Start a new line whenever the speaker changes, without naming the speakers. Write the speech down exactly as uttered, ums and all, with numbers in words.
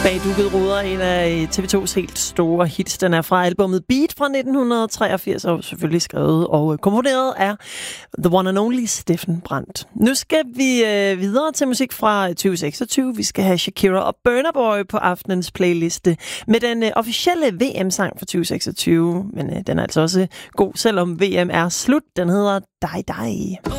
Bagdukket ruder, en af T V to's helt store hits. Den er fra albumet Beat fra nitten treogfirs, og selvfølgelig skrevet og komponeret af The One and Only Steffen Brandt. Nu skal vi øh, videre til musik fra tyve seksogtyve. Vi skal have Shakira og Burna Boy på aftenens playliste med den øh, officielle V M-sang fra tyve seksogtyve. Men øh, den er altså også god, selvom V M er slut. Den hedder Die Die.